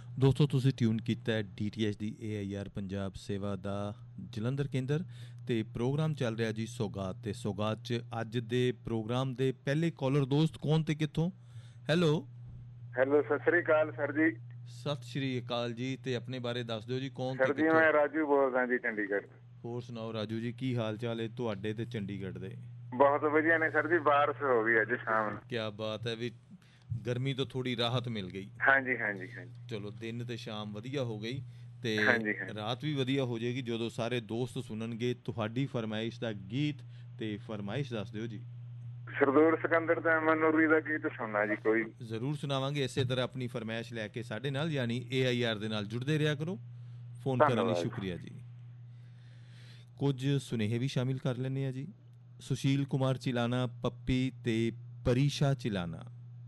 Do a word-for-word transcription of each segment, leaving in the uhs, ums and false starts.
ਦੋਸਤੋ ਤੁਸੀਂ ਟਿਊਨ ਕੀਤਾ ਹੈ D T H the A I R Punjab ਸੇਵਾ ਦਾ ਜਲੰਧਰ ਕੇਂਦਰ ਅਤੇ ਪ੍ਰੋਗਰਾਮ ਚੱਲ ਰਿਹਾ ਜੀ ਸੌਗਾਤ ਅਤੇ ਸੌਗਾਤ 'ਚ ਅੱਜ ਦੇ ਪ੍ਰੋਗਰਾਮ ਦੇ ਪਹਿਲੇ ਕਾਲਰ ਦੋਸਤ ਕੌਣ ਅਤੇ ਕਿੱਥੋਂ? ਹੈਲੋ ਹੈਲੋ, ਸਤਿ ਸ੍ਰੀ ਅਕਾਲ ਸਰ ਜੀ। ਸਤਿ ਸ਼੍ਰੀ ਅਕਾਲ ਜੀ। ਅਤੇ ਆਪਣੇ ਬਾਰੇ ਦੱਸ ਦਿਓ ਜੀ ਕੌਣ ਸਰ ਅਤੇ ਜੀ ਕਿੱਥੋਂ? ਮੈਂ ਰਾਜੂ ਬੋਲਦਾ ਜੀ, ਚੰਡੀਗੜ੍ਹ। ਹੋਰ ਸੁਣਾਓ ਰਾਜੂ ਜੀ, ਕੀ ਹਾਲ ਚਾਲ ਹੈ ਤੁਹਾਡੇ ਅਤੇ ਚੰਡੀਗੜ੍ਹ ਦੇ? ਬਹੁਤ ਵਧੀਆ ਨੇ ਸਰ ਜੀ, ਬਾਰਿਸ਼ ਹੋ ਗਈ ਅੱਜ ਸ਼ਾਮ ਨੂੰ। ਕਿਆ ਬਾਤ ਹੈ ਵੀ, ਗਰਮੀ ਤੋਂ ਥੋੜ੍ਹੀ ਰਾਹਤ ਮਿਲ ਗਈ। ਹਾਂਜੀ ਹਾਂਜੀ ਹਾਂਜੀ। ਚਲੋ ਦਿਨ ਅਤੇ ਸ਼ਾਮ ਵਧੀਆ ਹੋ ਗਈ ਅਤੇ ਹਾਂਜੀ ਹਾਂਜੀ ਰਾਤ ਵੀ ਵਧੀਆ ਹੋ ਜਾਏਗੀ ਜਦੋਂ ਸਾਰੇ ਦੋਸਤ ਸੁਣਨਗੇ ਤੁਹਾਡੀ ਫਰਮਾਇਸ਼ ਦਾ ਗੀਤ। ਅਤੇ ਫਰਮਾਇਸ਼ ਦੱਸ ਦਿਓ ਜੀ। ਸਰਦੂਲ ਸਿਕੰਦਰ ਦਾ ਮਨੂਰੀ ਦਾ ਗੀਤ ਸੁਣਨਾ ਜੀ ਕੋਈ। ਜ਼ਰੂਰ ਸੁਣਾਵਾਂਗੇ। ਇਸੇ ਤਰ੍ਹਾਂ ਆਪਣੀ ਫਰਮਾਇਸ਼ ਲੈ ਕੇ ਸਾਡੇ ਨਾਲ ਯਾਨੀ ਏ ਆਈ ਆਰ ਦੇ ਨਾਲ ਜੁੜਦੇ ਰਿਹਾ ਕਰੋ। ਫੋਨ ਕਰਨ ਲਈ ਸ਼ੁਕਰੀਆ ਜੀ। ਕੁਝ ਸੁਨੇਹੇ ਵੀ ਸ਼ਾਮਿਲ ਕਰ ਲੈਂਦੇ ਹਾਂ ਜੀ। ਸੁਸ਼ੀਲ ਕੁਮਾਰ ਚਿਲਾਨਾ, ਪੱਪੀ ਅਤੇ ਪਰੀਸ਼ਾ ਚਿਲਾਨਾ,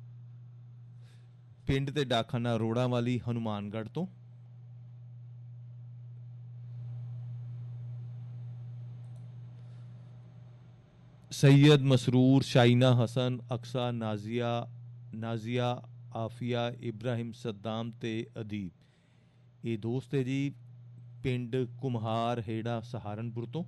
ਪਿੰਡ ਤੇ ਡਾਕਖਾਨਾ ਰੋੜਾਂ ਵਾਲੀ ਹਨੂੰਮਾਨਗੜ੍ਹ ਤੋਂ। ਸੈयद ਮਸਰੂਰ, ਸ਼ਾਇਨਾ ਹਸਨ, ਅਕਸਾ, ਨਾਜ਼ੀਆ ਨਾਜ਼ੀਆ ਆਫੀਆ, ਇਬਰਾਹਿਮ ਸੱਦਾਮ ਅਤੇ ਅਦੀਬ, ਇਹ ਦੋਸਤ ਹੈ ਜੀ ਪਿੰਡ ਕੁਮਹਾਰ ਹੇੜਾ ਸਹਾਰਨਪੁਰ ਤੋਂ।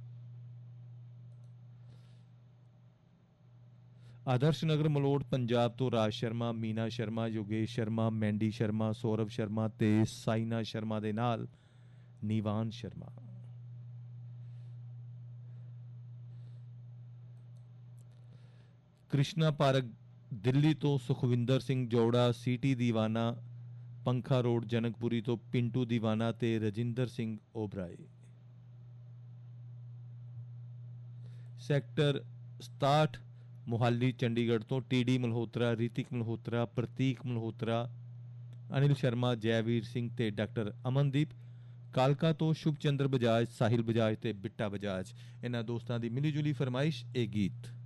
ਆਦਰਸ਼ ਨਗਰ ਮਲੋਟ ਪੰਜਾਬ ਤੋਂ ਰਾਜ ਸ਼ਰਮਾ, ਮੀਨਾ ਸ਼ਰਮਾ, ਯੋਗੇਸ਼ ਸ਼ਰਮਾ, ਮੈਂਡੀ ਸ਼ਰਮਾ, ਸੌਰਵ ਸ਼ਰਮਾ ਅਤੇ ਸਾਈਨਾ ਸ਼ਰਮਾ ਦੇ ਨਾਲ ਨੀਵਾਨ ਸ਼ਰਮਾ। ਕ੍ਰਿਸ਼ਨਾ ਪਾਰਕ ਦਿੱਲੀ ਤੋਂ ਸੁਖਵਿੰਦਰ ਸਿੰਘ ਜੋੜਾ, ਸੀਟੀ ਦੀਵਾਨਾ, ਪੰਖਾ ਰੋਡ ਜਨਕਪੁਰੀ ਤੋਂ ਪਿੰਟੂ ਦੀਵਾਨਾ ਅਤੇ ਰਜਿੰਦਰ ਸਿੰਘ ਓਬਰਾਏ। ਸੈਕਟਰ ਸਤਾਹਠ ਮੋਹਾਲੀ ਚੰਡੀਗੜ੍ਹ ਤੋਂ ਟੀ ਡੀ ਮਲਹੋਤਰਾ, ਰੀਤਿਕ ਮਲਹੋਤਰਾ, ਪ੍ਰਤੀਕ ਮਲਹੋਤਰਾ, ਅਨਿਲ ਸ਼ਰਮਾ, ਜੈਵੀਰ ਸਿੰਘ ਅਤੇ ਡਾਕਟਰ ਅਮਨਦੀਪ। ਕਾਲਕਾ ਤੋਂ ਸ਼ੁਭ ਚੰਦਰ ਬਜਾਜ, ਸਾਹਿਲ ਬਜਾਜ ਅਤੇ ਬਿੱਟਾ ਬਜਾਜ। ਇਹਨਾਂ ਦੋਸਤਾਂ ਦੀ ਮਿਲੀ ਜੁਲੀ ਫਰਮਾਇਸ਼ ਇਹ ਗੀਤ।